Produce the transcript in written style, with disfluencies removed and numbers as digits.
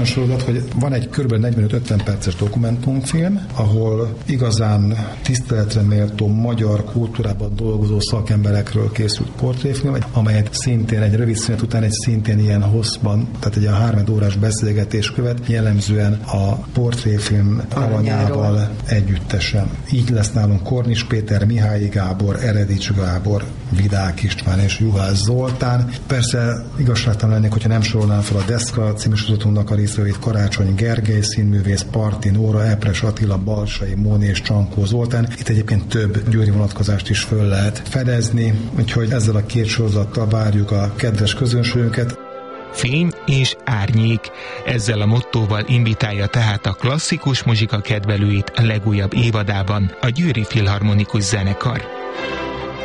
sorozat, hogy van egy kb. 45-50 perces dokumentumfilm, ahol igazán tiszteletre méltó magyar kultúrában dolgozó szakemberekről készült portréfilm, amelyet szintén egy rövid szünet után egy szintén ilyen hosszban, tehát egy a 3 órás beszélgetés követ, jellemzően a portréfilm alanyával együttesen. Így lesz nálunk Kornis Péter, Mihály Gábor, Eredics Gábor, Vidák István és Juhász Zoltán. Persze igazságtalan lennék, hogyha nem sorolnám fel a Deszka című sorozatunknak a résztvevőit: Karácsony Gergely színművész, Parti Nóra, Epres Attila, Balsai Móni és Csankó Zoltán. Itt egyébként több győri vonatkozást is föl lehet fedezni, úgyhogy ezzel a 2 sorozattal várjuk a kedves közönségünket. Fény és árnyék. Ezzel a mottóval invitálja tehát a klasszikus muzsika kedvelőit a legújabb évadában a Győri Filharmonikus Zenekar.